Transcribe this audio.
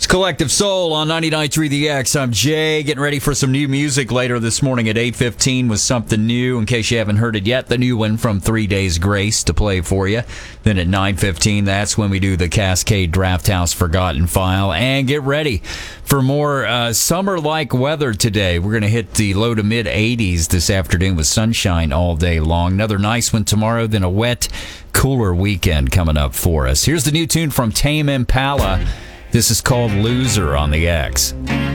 Collective Soul on 99.3 The X. I'm Jay, getting ready for some new music later this morning at 8:15 with something new. In case you haven't heard it yet, the new one from 3 Days Grace to play for you. Then at 9:15, that's when we do the Cascade Draft House Forgotten File. And get ready for more summer-like weather today. We're going to hit the low to mid-80s this afternoon with sunshine all day long. Another nice one tomorrow, then a wet, cooler weekend coming up for us. Here's the new tune from Tame Impala. This is called Loser on the X.